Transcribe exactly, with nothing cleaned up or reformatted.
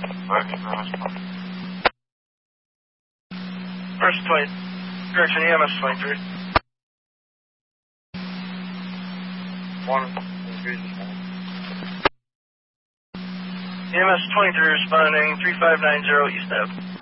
First twenty, correction, E M S twenty-three. One, E M S twenty-three responding, three five nine zero East Ave.